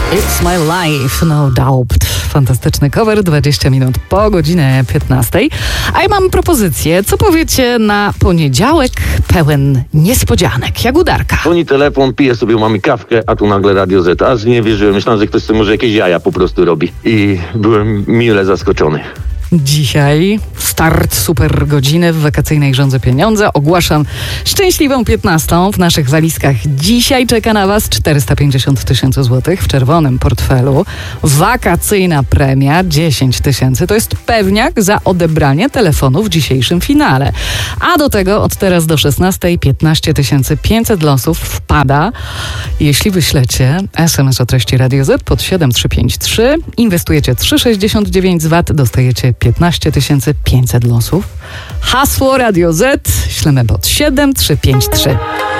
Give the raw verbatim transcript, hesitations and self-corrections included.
It's my life, no doubt. Fantastyczny cover, dwadzieścia minut po godzinę piętnastej. A ja mam propozycję. Co powiecie na poniedziałek pełen niespodzianek? Jak udarka. Dzwoni telefon, piję sobie u mamy kawkę, a tu nagle Radio Z. Aż nie wierzyłem. Myślałem, że ktoś sobie może jakieś jaja po prostu robi. I byłem mile zaskoczony. Dzisiaj start super godziny w wakacyjnej Żądze Pieniądze. Ogłaszam szczęśliwą piętnastą. W naszych walizkach dzisiaj czeka na Was czterysta pięćdziesiąt tysięcy złotych w czerwonym portfelu. Wakacyjna premia dziesięć tysięcy. To jest pewniak za odebranie telefonu w dzisiejszym finale. A do tego od teraz do szesnastej piętnaście tysięcy pięćset losów wpada, jeśli wyślecie es em es o treści Radio Z pod siedem trzy pięć trzy. Inwestujecie trzy przecinek sześćdziesiąt dziewięć z V A T, dostajecie piętnaście tysięcy pięćset losów. Hasło Radio Z ślemy pod siedem trzy pięć trzy.